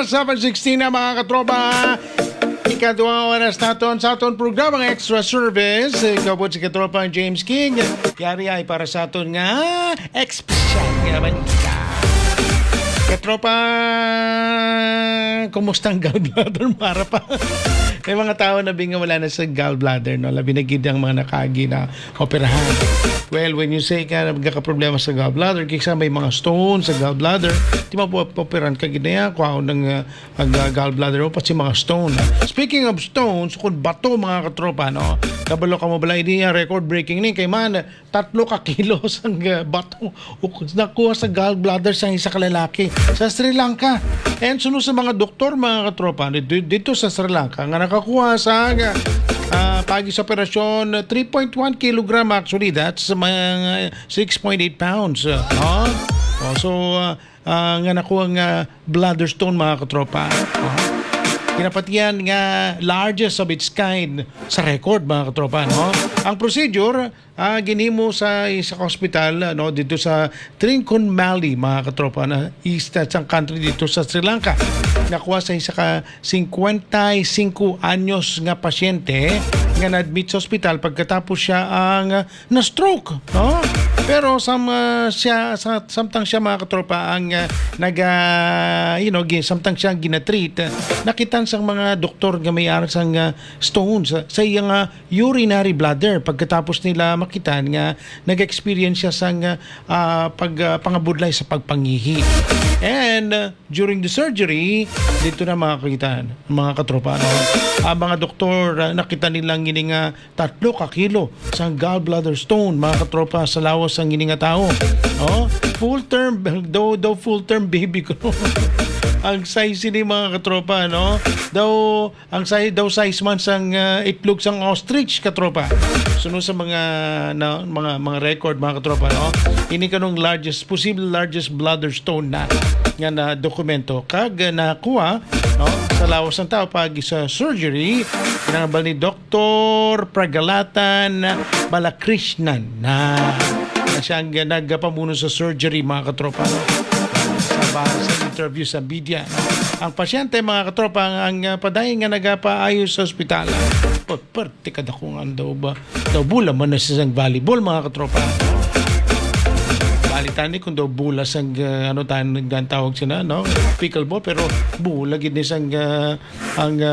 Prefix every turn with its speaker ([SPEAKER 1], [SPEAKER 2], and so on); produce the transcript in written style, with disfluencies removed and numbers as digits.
[SPEAKER 1] 7:16 na mga katropa. Ikadawang oras natin sa aton programang Extra Service. Ikaw po si katropa James King. Yari ay para sa aton nga Expression nga balita. Katropa, kumusta ang gallbladder mara pa? May mga tao na binga wala na sa gallbladder, no? Labi na gid ang mga nakagi na operahan. Well, when you say ka nagka-problema sa gallbladder, kaysa may mga stones sa gallbladder, di mo po operan ka gid na kuha ng gallbladder mo pati mga stone. Speaking of stones, kung bato mga katropa, no? Kabalo ka mo bala idea, record breaking ni kay man 3 kilos ang bato nakuha sa gallbladder sa isa ka lalaki sa Sri Lanka. And sunod sa mga doktor mga katropa dito sa Sri Lanka nga nakakuha sa pagi sa operasyon 3.1 kilogram, actually that's mga 6.8 pounds. Nga nakuha nga bladder stone mga katropa. Kinapatiyan nga largest of its kind sa record mga katropa, no? Ang procedure ginimo sa hospital, no, dito sa Trincomalee mga katropa, na east sa country dito sa Sri Lanka. Nakuha sa isa ka 55 anyos nga pasyente nga na-admit sa hospital pagkatapos siya ang na-stroke, no? Pero samtang siya mga katropa ang samtang siya ginatreat, nakitan sang mga doktor nga may aras sang stones sa iyang urinary bladder pagkatapos nila makitan nga nag-experience siya sang pangabudlay sa pagpangihi. And during the surgery, dito na makakita mga katropa, no? Ang mga doktor nakita nilang gining 3 kilo sa gallbladder stone mga katropa sa lawas ang gining tao. Full term daw full term baby ko. Ang size ni mga katropa, no? Ang size man sang itlog sang ostrich katropa. Sunod sa mga record mga katropa, no? Ini kanong possible largest bladder stone na nga na dokumento kag nakuha, no, sa lawas ng tao pag sa surgery pinangabal ni Dr. Pragalatan Balakrishnan na siyang nagpamuno sa surgery mga katropa, no? Sa interview sa media, no? Ang pasyente mga katropa ang padayon nga nagapaayo sa ospital. Pati kada kung daw bula man na sa volleyball mga katropa. Balitan ni kung daw bula sang tawag sila, no? Pickleball, pero bula gid ni sang ang